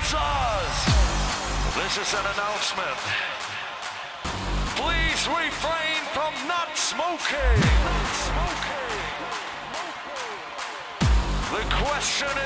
sponsors. This is an announcement. Please refrain from not smoking. The question